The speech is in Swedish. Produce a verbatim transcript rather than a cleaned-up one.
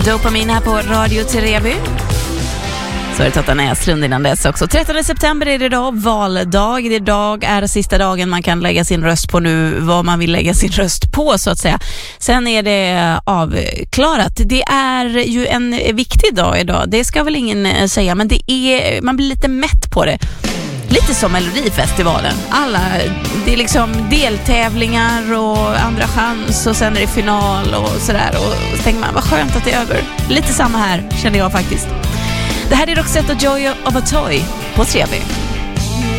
Dopamin här på Radio Treby. Så är det Totta Näslund innan dess också. trettonde september är det idag, valdag. Det idag är sista dagen man kan lägga sin röst på nu, vad man vill lägga sin röst på så att säga. Sen är det avklarat. Det är ju en viktig dag idag, det ska väl ingen säga, men det är, man blir lite mätt på det. Lite som Melodifestivalen. Alla, det är liksom deltävlingar och andra chans och sen är det final och sådär. Och så tänker man, vad skönt att det är över. Lite samma här, känner jag faktiskt. Det här är Roxette och Joy of a Toy på Treby.